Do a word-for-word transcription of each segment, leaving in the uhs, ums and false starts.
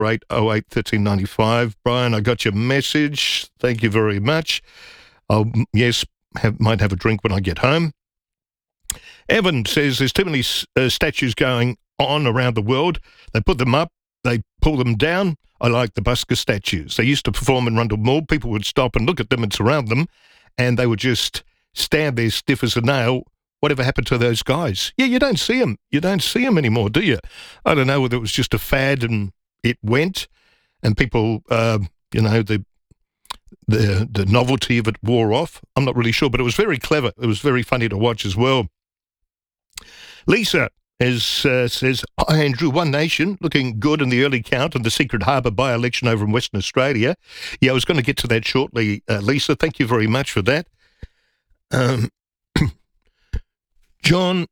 four eight oh eight one three nine five. Brian, I got your message. Thank you very much. I'll, yes, have, might have a drink when I get home. Evan says there's too many uh, statues going on around the world. They put them up, they pull them down. I like the busker statues. They used to perform in Rundle Mall. People would stop and look at them and surround them, and they would just stand there stiff as a nail. Whatever happened to those guys? Yeah, you don't see them. You don't see them anymore, do you? I don't know whether it was just a fad and it went, and people, uh, you know, the the the novelty of it wore off. I'm not really sure, but it was very clever. It was very funny to watch as well. Lisa is, uh, says, hi, Andrew, One Nation, looking good in the early count in the Secret Harbour by-election over in Western Australia. Yeah, I was going to get to that shortly, uh, Lisa. Thank you very much for that. Um, John,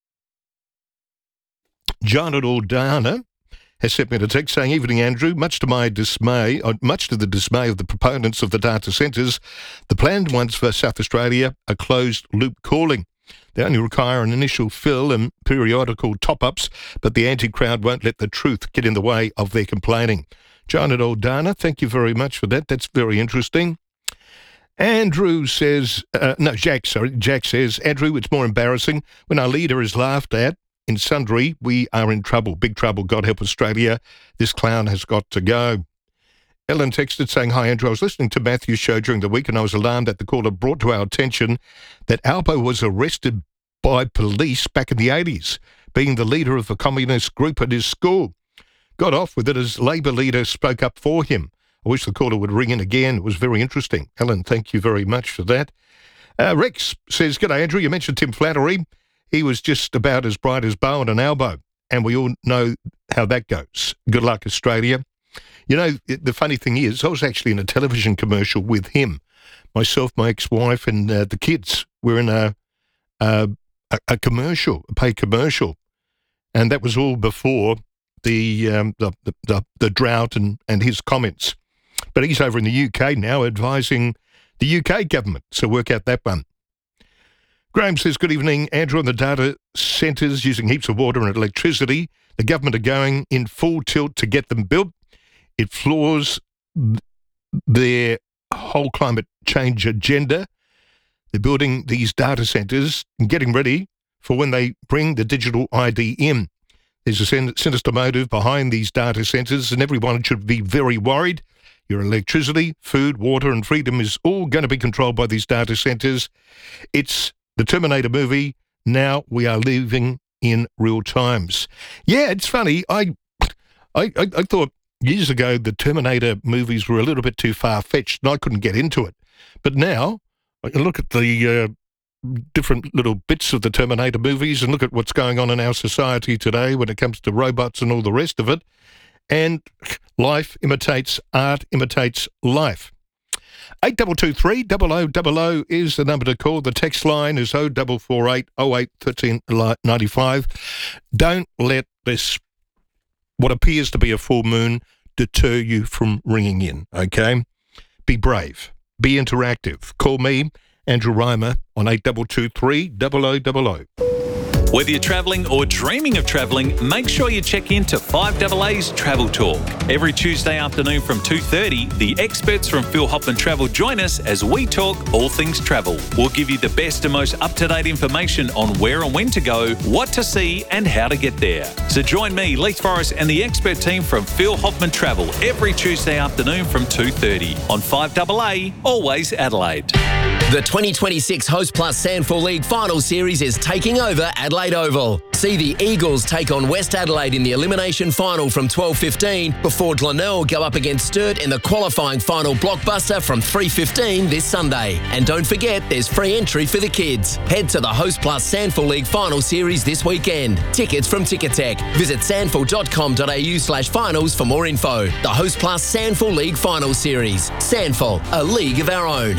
John at Aldana has sent me a text saying, evening, Andrew, much to my dismay, uh, much to the dismay of the proponents of the data centres, the planned ones for South Australia are closed-loop calling. They only require an initial fill and periodical top-ups, but the anti-crowd won't let the truth get in the way of their complaining. John at Aldana, thank you very much for that. That's very interesting. Andrew says, uh, no, Jack, sorry, Jack says, Andrew, it's more embarrassing when our leader is laughed at in Sundry. We are in trouble, big trouble. God help Australia. This clown has got to go. Ellen texted saying, hi, Andrew, I was listening to Matthew's show during the week and I was alarmed that the caller brought to our attention that Alpo was arrested by police back in the eighties, being the leader of the communist group at his school. Got off with it as Labor leader spoke up for him. I wish the caller would ring in again. It was very interesting. Ellen, thank you very much for that. Uh, Rex says, g'day, Andrew. You mentioned Tim Flattery. He was just about as bright as bow and an elbow, and we all know how that goes. Good luck, Australia. You know, the funny thing is, I was actually in a television commercial with him. Myself, my ex-wife, and uh, the kids were in a, a a commercial, a paid commercial, and that was all before the um, the, the the drought and, and his comments. But he's over in the U K now advising the U K government, so work out that one. Graham says, good evening, Andrew, on the data centres using heaps of water and electricity. The government are going in full tilt to get them built. It floors their whole climate change agenda. They're building these data centres and getting ready for when they bring the digital I D in. There's a sin- sinister motive behind these data centres, and everyone should be very worried. Your electricity, food, water and freedom is all going to be controlled by these data centres. It's the Terminator movie. Now we are living in real times. Yeah, it's funny. I, I, I, I thought years ago the Terminator movies were a little bit too far-fetched and I couldn't get into it. But now I can look at the uh, different little bits of the Terminator movies and look at what's going on in our society today when it comes to robots and all the rest of it. And life imitates art, imitates life. eight two two three, double oh double oh is the number to call. The text line is oh four four eight oh eight one three nine five. Don't let this, what appears to be a full moon, deter you from ringing in, okay? Be brave. Be interactive. Call me, Andrew Reimer, on eight two two three, double oh double oh. Whether you're travelling or dreaming of travelling, make sure you check in to five A A's Travel Talk. Every Tuesday afternoon from two thirty, the experts from Phil Hoffman Travel join us as we talk all things travel. We'll give you the best and most up-to-date information on where and when to go, what to see and how to get there. So join me, Leith Forrest and the expert team from Phil Hoffman Travel every Tuesday afternoon from two thirty on five A A, always Adelaide. The twenty twenty-six Host Plus Sandful League Final Series is taking over Adelaide Oval. See the Eagles take on West Adelaide in the elimination final from twelve fifteen before Glenelg go up against Sturt in the qualifying final blockbuster from three fifteen this Sunday. And don't forget, there's free entry for the kids. Head to the Host Plus Sandful League Final Series this weekend. Tickets from Ticketek. Visit sandful dot com dot a u slash finals for more info. The Host Plus Sandful League Final Series. Sandful, a league of our own.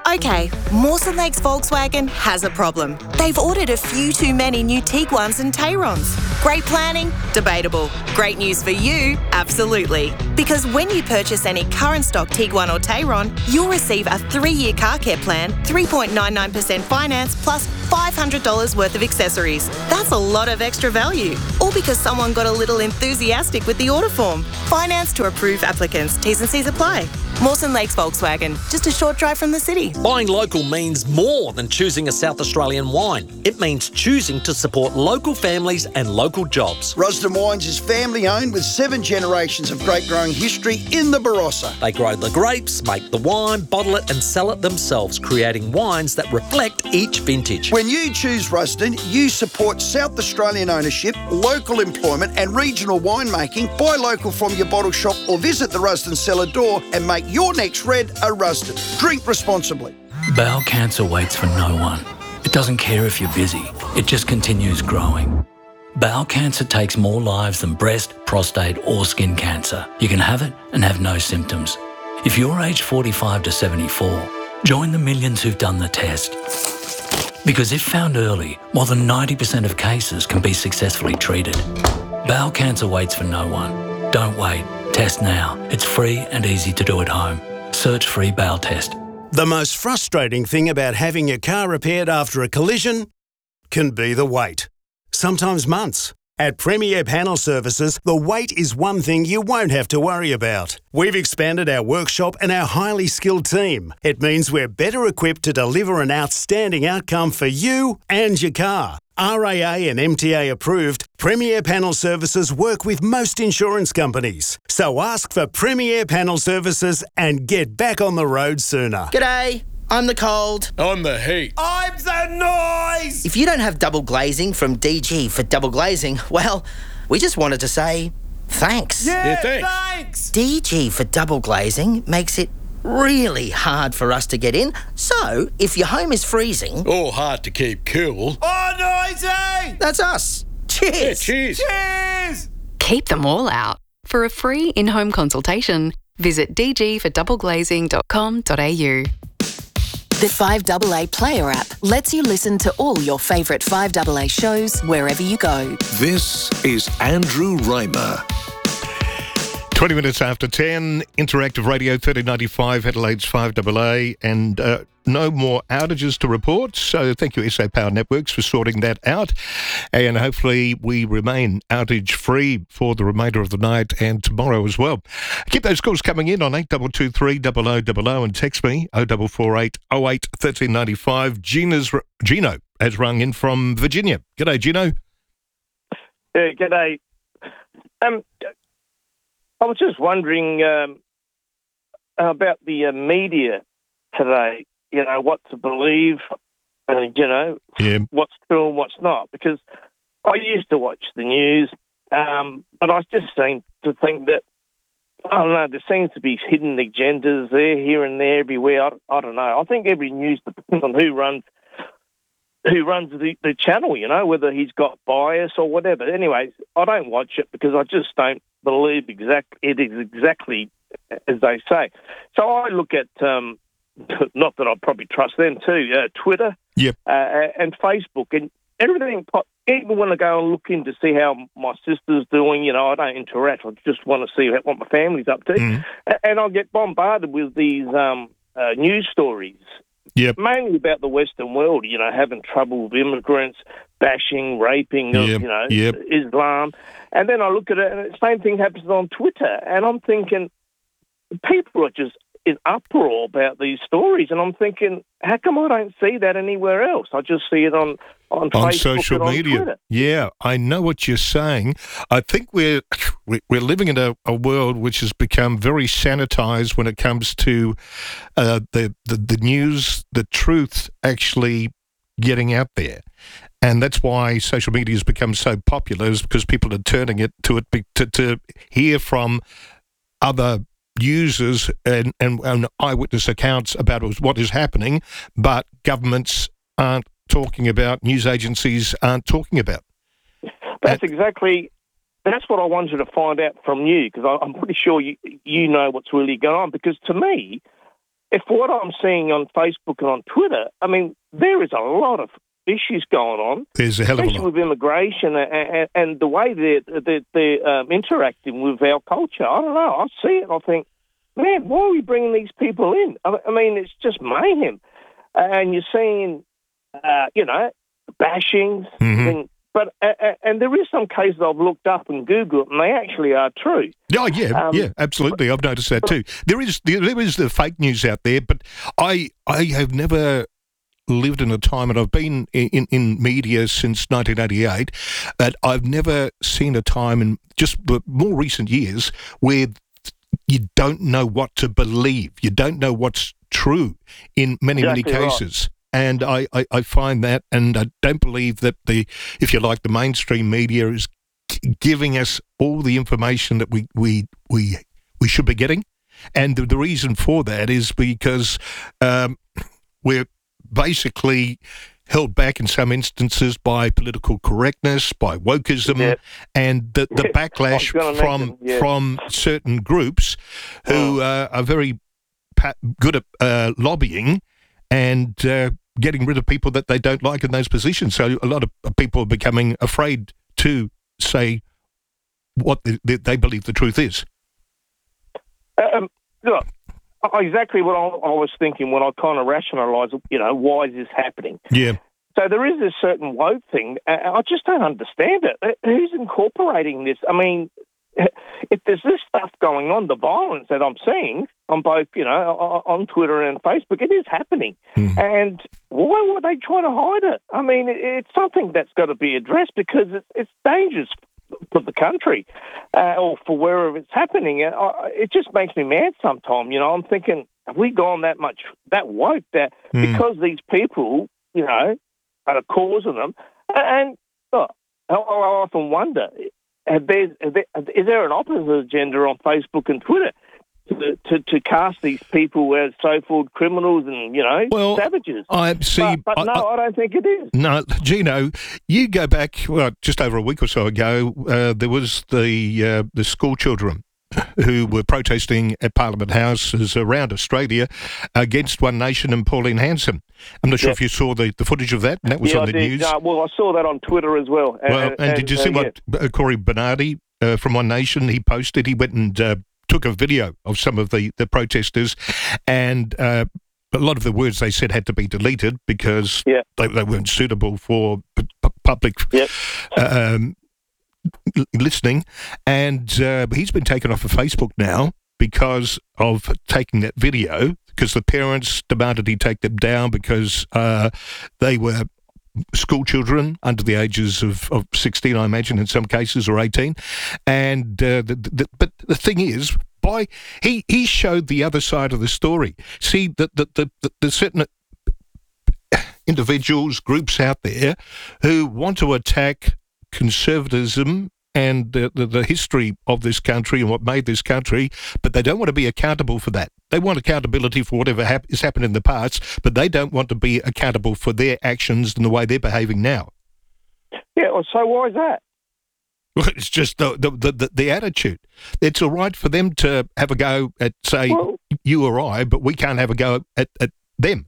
Okay, Mawson Lakes Volkswagen has a problem. They've ordered a few too many new Tiguans and Tayrons. Great planning? Debatable. Great news for you? Absolutely. Because when you purchase any current stock Tiguan or Tayron, you'll receive a three-year car care plan, three point nine nine percent finance, plus five hundred dollars worth of accessories. That's a lot of extra value. All because someone got a little enthusiastic with the order form. Finance to approved applicants. T's and C's apply. Mawson Lakes Volkswagen, just a short drive from the city. Buying local means more than choosing a South Australian wine. It means choosing to support local families and local jobs. Rusden Wines is family owned with seven generations of grape growing history in the Barossa. They grow the grapes, make the wine, bottle it and sell it themselves, creating wines that reflect each vintage. When you choose Rusden, you support South Australian ownership, local employment and regional winemaking. Buy local from your bottle shop or visit the Rusden cellar door and make your next red a Rusden. Drink responsibly. Bowel cancer waits for no one. It doesn't care if you're busy. It just continues growing. Bowel cancer takes more lives than breast, prostate or skin cancer. You can have it and have no symptoms. If you're aged forty-five to seventy-four, join the millions who've done the test. Because if found early, more than ninety percent of cases can be successfully treated. Bowel cancer waits for no one. Don't wait. Test now. It's free and easy to do at home. Search free bowel test. The most frustrating thing about having your car repaired after a collision can be the wait. Sometimes months. At Premier Panel Services, the wait is one thing you won't have to worry about. We've expanded our workshop and our highly skilled team. It means we're better equipped to deliver an outstanding outcome for you and your car. R A A and M T A approved, Premier Panel Services work with most insurance companies. So ask for Premier Panel Services and get back on the road sooner. G'day, I'm the cold. I'm the heat. I'm the noise! If you don't have double glazing from D G for double glazing, well, we just wanted to say thanks. Yeah, yeah thanks. thanks! D G for double glazing makes it really hard for us to get in. So, if your home is freezing... Or hard to keep cool. Oh, noisy! That's us. Cheers! Yeah, cheers! Cheers! Keep them all out. For a free in-home consultation, visit d g for double glazing dot com dot a u. The five A A Player app lets you listen to all your favourite five A A shows wherever you go. This is Andrew Raymer. twenty minutes after ten, Interactive Radio thirty ninety-five, Adelaide's five A A, and uh, no more outages to report. So thank you, S A Power Networks, for sorting that out. And hopefully we remain outage-free for the remainder of the night and tomorrow as well. Keep those calls coming in on eight two two three, zero zero zero zero and text me oh four four eight, oh eight, one three nine five. Gina's, Gino has rung in from Virginia. G'day, Gino. Yeah, g'day. Um, I was just wondering um, about the uh, media today, you know, what to believe, uh, you know, yeah. what's true and what's not. Because I used to watch the news, um, but I just seem to think that, I don't know, there seems to be hidden agendas there, here and there, everywhere. I, I don't know. I think every news depends on who runs who runs the, the channel, you know, whether he's got bias or whatever. Anyways, I don't watch it because I just don't believe exact it is exactly as they say. So I look at, um, not that I probably trust them too, uh, Twitter yep. uh, and Facebook and everything. Even when I go and look in to see how my sister's doing, you know, I don't interact. I just want to see what my family's up to. Mm. And I'll get bombarded with these um, uh, news stories. Yep. Mainly about the Western world, you know, having trouble with immigrants, bashing, raping of, yep. you know, yep. Islam. And then I look at it and the same thing happens on Twitter. And I'm thinking, people are just in uproar about these stories. And I'm thinking, how come I don't see that anywhere else? I just see it on, on, on Facebook social and on media. Twitter. Yeah, I know what you're saying. I think we're we're living in a, a world which has become very sanitized when it comes to uh, the, the the news, the truth actually getting out there, and that's why social media has become so popular. Is because people are turning it to it to, to hear from other users and, and, and eyewitness accounts about what is happening, but governments aren't talking about, news agencies aren't talking about. That's and, exactly, that's what I wanted to find out from you, because I'm pretty sure you, you know what's really going on, because to me, if what I'm seeing on Facebook and on Twitter, I mean, there is a lot of issues going on. There's a hell of a lot. Especially with immigration and, and, and the way they're, they're, they're um, interacting with our culture. I don't know. I see it and I think, man, why are we bringing these people in? I, I mean, it's just mayhem. And you're seeing, uh, you know, bashings. Mm-hmm. And, but uh, and there is some cases I've looked up and Googled, and they actually are true. Oh yeah, Um, yeah, absolutely. I've noticed that too. There is there is the fake news out there, but I I have never lived in a time, and I've been in, in media since nineteen eighty-eight, that I've never seen a time in just the more recent years where you don't know what to believe. You don't know what's true in many, Exactly many right. cases. And I, I, I find that, and I don't believe that the, if you like, the mainstream media is g- giving us all the information that we we we, we should be getting. And the, the reason for that is because um, we're basically held back in some instances by political correctness, by wokeism, Yeah. and the, the I backlash was gonna from mention, yeah. from certain groups who uh, are very pa- good at uh, lobbying and uh, getting rid of people that they don't like in those positions. So a lot of people are becoming afraid to say what the, the, they believe the truth is. Um, look, exactly what I, I was thinking when I kind of rationalised, you know, why is this happening? Yeah. So there is this certain woke thing. Uh, I just don't understand it. Uh, Who's incorporating this? I mean, if there's this stuff going on, the violence that I'm seeing on both, you know, o- on Twitter and Facebook, it is happening. Mm. And why were they trying to hide it? I mean, it, it's something that's got to be addressed because it's, it's dangerous for the country uh, or for wherever it's happening. And I, it just makes me mad sometimes. You know, I'm thinking, have we gone that much, that woke, that Mm. because these people, you know, are the cause of them? And look, I, I often wonder, have there, have there, is there an opposite agenda on Facebook and Twitter to, to, to cast these people as so-called criminals and, you know, Well, savages? I see. But, but I- no, I, I- don't think it is. No, Gino, you go back, well, just over a week or so ago, uh, there was the uh, the school children who were protesting at Parliament Houses around Australia against One Nation and Pauline Hanson. I'm not sure Yeah. if you saw the, the footage of that, and that was yeah, on I the did. news. No, well, I saw that on Twitter as well. Well, and, did you see uh, what uh, Corey Bernardi uh, from One Nation, he posted? He went and uh, took a video of some of the, the protesters, and uh, a lot of the words they said had to be deleted because Yeah. they, they weren't suitable for p- p- public Yep. um, l- listening. And uh, he's been taken off of Facebook now because of taking that video, because the parents demanded he take them down because uh, they were school children under the ages of, of sixteen, I imagine, in some cases, or eighteen. And uh, the, the, but the thing is, by he, he showed the other side of the story. See, that the, the, the, the certain individuals, groups out there who want to attack conservatism and the, the, the history of this country and what made this country, but they don't want to be accountable for that. They want accountability for whatever hap- has happened in the past, but they don't want to be accountable for their actions and the way they're behaving now. Yeah, well, so why is that? Well, it's just the the, the, the the attitude. It's all right for them to have a go at, say, Well- you or I, but we can't have a go at, at them.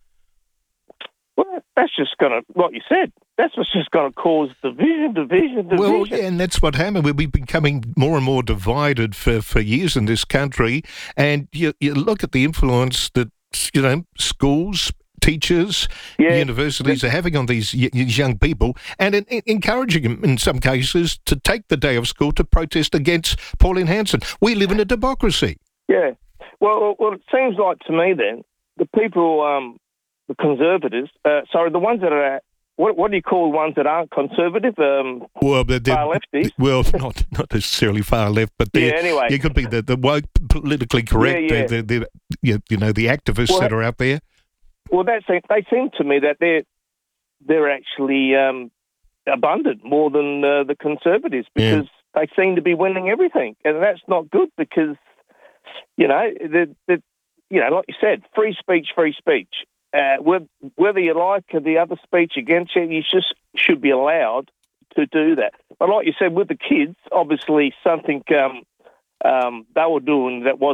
Well, that's just going to, like you said, that's what's just going to cause division, division, division. Well, yeah, and that's what happened. We've been becoming more and more divided for, for years in this country. And you, you look at the influence that, you know, schools, teachers, Yeah. universities are having on these, y- these young people, and in, in- encouraging them, in some cases, to take the day of school to protest against Pauline Hanson. We live in a democracy. Yeah. Well, well, it seems like to me then, the people, um, the conservatives, uh, sorry, the ones that are, what, what do you call ones that aren't conservative? Um, Well, they're, they're- far lefties? well, not not necessarily far left, but they're, Yeah, anyway. you could be the, the woke, politically correct, Yeah, yeah. The, the, the, you you know, the activists Well, that are out there. Well, that's, they seem to me that they're, they're actually um, abundant more than uh, the conservatives Yeah. because they seem to be winning everything. And that's not good because, you know, the, the, you know, like you said, free speech, free speech. Uh, whether, whether you like the other speech against you, you just should be allowed to do that. But like you said, with the kids, obviously something um, um, they were doing that wasn't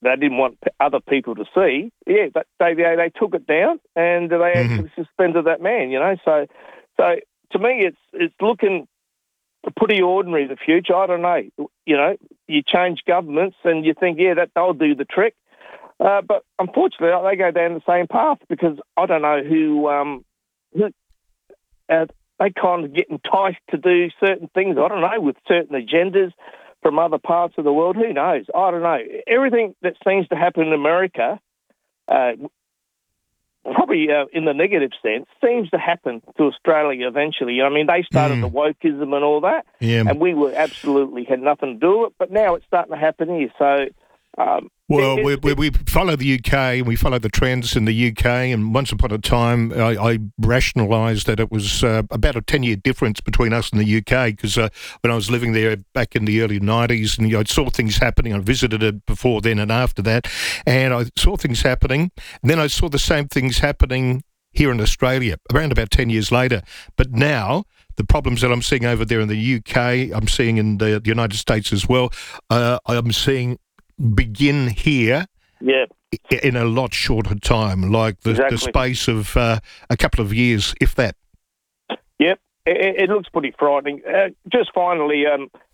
they didn't want p- other people to see. Yeah, but they they, they took it down and they Mm-hmm. actually suspended that man. You know, so so to me, it's it's looking pretty ordinary. The future, I don't know. You know, you change governments and you think, yeah, that they'll do the trick. Uh, but unfortunately, they go down the same path because I don't know who um, who uh, they kind of get enticed to do certain things. I don't know, with certain agendas from other parts of the world. Who knows? I don't know. Everything that seems to happen in America, uh, probably uh, in the negative sense, seems to happen to Australia eventually. I mean, they started Mm. the wokeism and all that, Yeah. and we were absolutely had nothing to do with it. But now it's starting to happen here. So. Um, Well, it- we, it- we, we follow the U K, and we follow the trends in the U K, and once upon a time, I, I rationalised that it was uh, about a ten-year difference between us and the U K, because uh, when I was living there back in the early nineties, and you know, I saw things happening, I visited it before then and after that, and I saw things happening, and then I saw the same things happening here in Australia around about ten years later. But now, the problems that I'm seeing over there in the U K, I'm seeing in the, the United States as well, uh, I'm seeing begin here yeah. in a lot shorter time, like the, Exactly. the space of uh, a couple of years, if that. Yep, it, it looks pretty frightening. Uh, just finally, um,